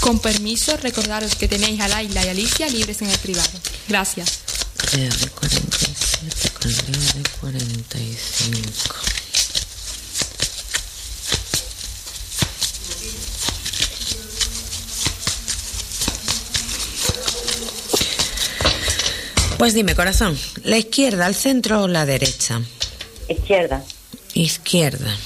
Con permiso, recordaros que tenéis a Laila y Alicia libres en el privado. Gracias. Real 47 con Real 45. Pues dime, corazón, ¿la izquierda, al centro o la derecha? Izquierda. Izquierda.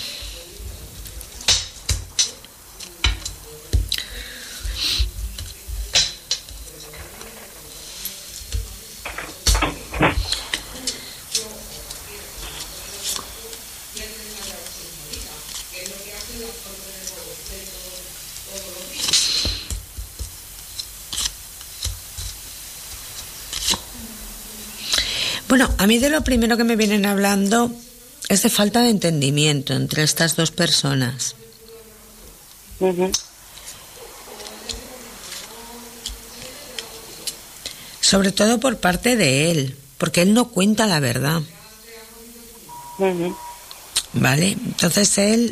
Bueno, a mí de lo primero que me vienen hablando es de falta de entendimiento entre estas dos personas. Uh-huh. Sobre todo por parte de él, porque él no cuenta la verdad. Uh-huh. ¿Vale? Entonces él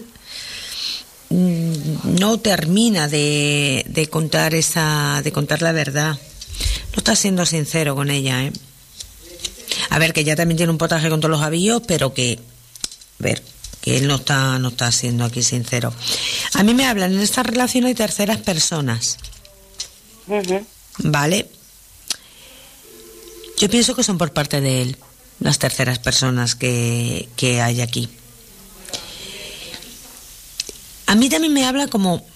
no termina de contar la verdad. No está siendo sincero con ella, ¿eh? A ver, que ella también tiene un potaje con todos los avíos, pero que él no está siendo aquí sincero. A mí me hablan en esta relación de terceras personas. Uh-huh. ¿Vale? Yo pienso que son por parte de él las terceras personas que hay aquí. A mí también me habla como...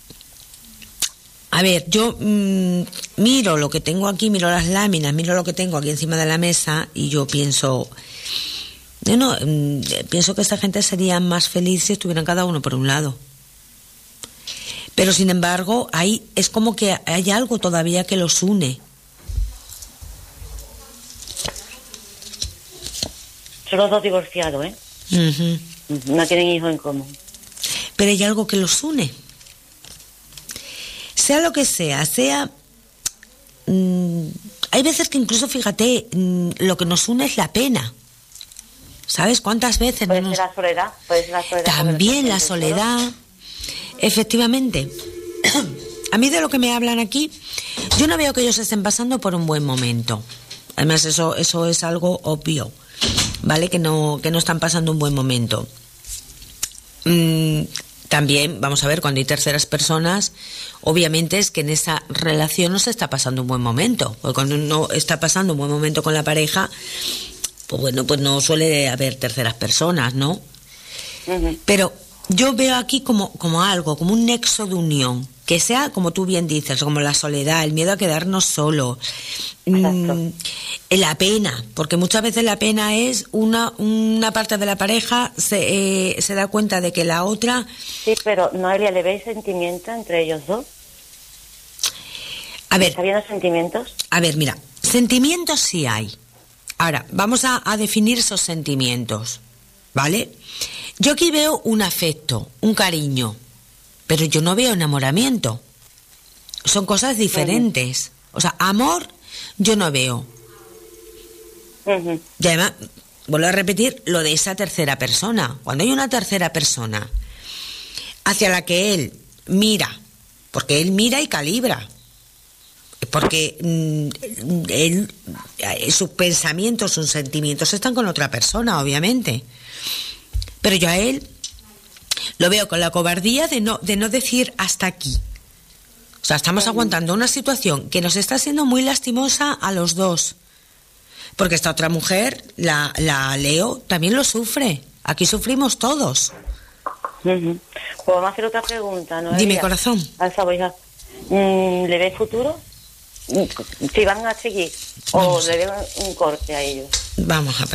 A ver, yo miro lo que tengo aquí, miro las láminas, miro lo que tengo aquí encima de la mesa y yo pienso... pienso que esta gente sería más feliz si estuvieran cada uno por un lado. Pero sin embargo, ahí es como que hay algo todavía que los une. Son los dos divorciados, ¿eh? Uh-huh. No tienen hijos en común. Pero hay algo que los une. Sea lo que sea, hay veces que incluso, fíjate, lo que nos une es la pena. ¿Sabes cuántas veces? Puede ser la soledad. También la soledad. Efectivamente. A mí de lo que me hablan aquí, yo no veo que ellos estén pasando por un buen momento. Además, eso es algo obvio, ¿vale? Que no están pasando un buen momento. También, vamos a ver, cuando hay terceras personas, obviamente es que en esa relación no se está pasando un buen momento. Porque cuando uno está pasando un buen momento con la pareja, pues bueno, pues no suele haber terceras personas, ¿no? Uh-huh. Pero yo veo aquí como algo, como un nexo de unión, que sea, como tú bien dices, como la soledad, el miedo a quedarnos solos, la pena, porque muchas veces la pena es una parte de la pareja se da cuenta de que la otra... Sí, pero Noelia, ¿le veis sentimiento entre ellos dos? A ver, ¿Está viendo sentimientos? A ver, mira, sentimientos sí hay. Ahora, vamos a definir esos sentimientos, ¿vale? Yo aquí veo un afecto, un cariño, pero yo no veo enamoramiento. Son cosas diferentes. O sea, amor yo no veo. Uh-huh. Y además, vuelvo a repetir lo de esa tercera persona. Cuando hay una tercera persona hacia la que él mira, porque él mira y calibra, porque sus pensamientos, sus sentimientos están con otra persona, obviamente. Pero yo a él lo veo con la cobardía de no decir hasta aquí. O sea, estamos aguantando una situación que nos está siendo muy lastimosa a los dos. Porque esta otra mujer, la Leo, también lo sufre. Aquí sufrimos todos. Uh-huh. Pues vamos a hacer otra pregunta, ¿no? Dime, corazón. ¿Le ve futuro? Si van a seguir o le ve un corte a ellos. Vamos a